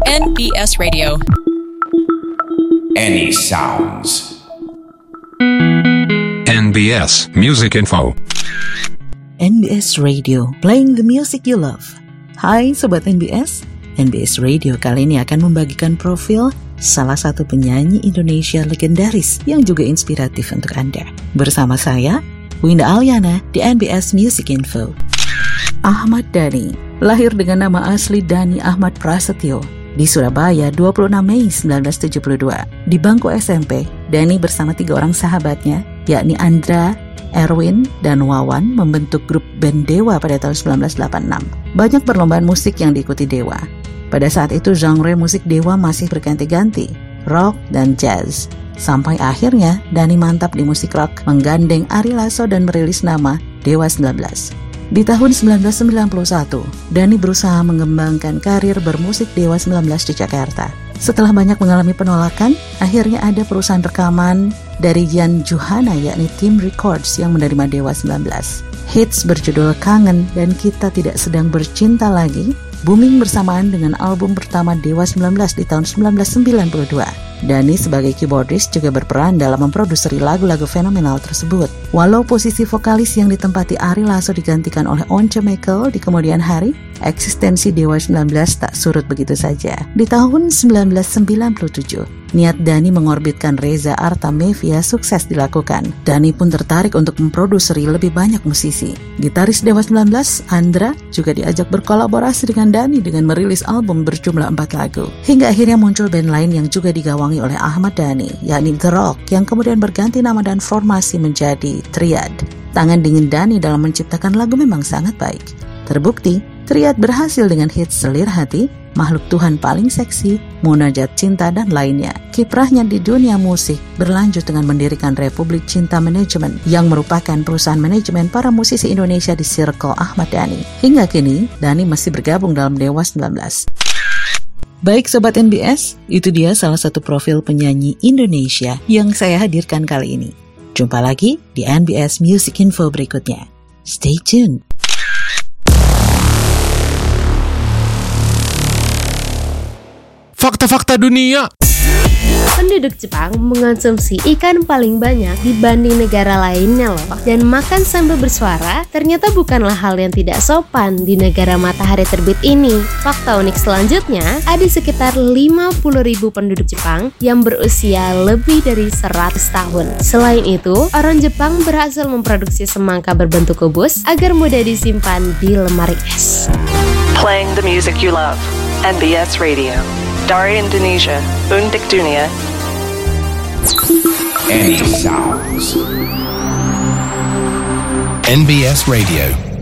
NBS Radio. Any sounds. NBS Music Info. NBS Radio, playing the music you love. Hai Sobat NBS, NBS Radio kali ini akan membagikan profil salah satu penyanyi Indonesia legendaris yang juga inspiratif untuk Anda. Bersama saya, Winda Aliana di NBS Music Info. Ahmad Dhani, lahir dengan nama asli Dhani Ahmad Prasetyo di Surabaya 26 Mei 1972. Di bangku SMP, Dhani bersama 3 orang sahabatnya, yakni Andra, Erwin, dan Wawan membentuk grup band Dewa pada tahun 1986. Banyak perlombaan musik yang diikuti Dewa. Pada saat itu genre musik Dewa masih berganti-ganti, rock dan jazz. Sampai akhirnya Dhani mantap di musik rock, menggandeng Ari Lasso dan merilis nama Dewa 19. Di tahun 1991, Dhani berusaha mengembangkan karir bermusik Dewa 19 di Jakarta. Setelah banyak mengalami penolakan, akhirnya ada perusahaan rekaman dari Jan Juhana yakni Tim Records yang menerima Dewa 19. Hits berjudul Kangen dan Kita Tidak Sedang Bercinta Lagi booming bersamaan dengan album pertama Dewa 19 di tahun 1992. Dhani sebagai keyboardist juga berperan dalam memproduksi lagu-lagu fenomenal tersebut. Walau posisi vokalis yang ditempati Ari Lasso digantikan oleh Once Mekel di kemudian hari, eksistensi Dewa 19 tak surut begitu saja. Di tahun 1997, niat Dhani mengorbitkan Reza Artamevia sukses dilakukan. Dhani pun tertarik untuk memproduksi lebih banyak musisi. Gitaris Dewa 19, Andra, juga diajak berkolaborasi dengan Dhani dengan merilis album berjumlah 4 lagu. Hingga akhirnya muncul band lain yang juga digawangi oleh Ahmad Dhani, yakni The Rock, yang kemudian berganti nama dan formasi menjadi Triad. Tangan dingin Dhani dalam menciptakan lagu memang sangat baik. Terbukti, Triad berhasil dengan hits Selir Hati, Makhluk Tuhan Paling Seksi, Munajat Cinta, dan lainnya. Kiprahnya di dunia musik berlanjut dengan mendirikan Republik Cinta Management yang merupakan perusahaan manajemen para musisi Indonesia di Circle Ahmad Dhani. Hingga kini, Dhani masih bergabung dalam Dewa 19. Baik Sobat NBS, itu dia salah satu profil penyanyi Indonesia yang saya hadirkan kali ini. Jumpa lagi di NBS Music Info berikutnya. Stay tuned. Fakta-fakta dunia. Penduduk Jepang mengonsumsi ikan paling banyak dibanding negara lainnya loh. Dan makan sambil bersuara ternyata bukanlah hal yang tidak sopan di negara matahari terbit ini. Fakta unik selanjutnya, ada sekitar 50.000 penduduk Jepang yang berusia lebih dari 100 tahun. Selain itu, orang Jepang berhasil memproduksi semangka berbentuk kubus agar mudah disimpan di lemari es. Playing the music you love. NBS Radio. Dari Indonesia, untuk dunia. Any sounds. NBS Radio.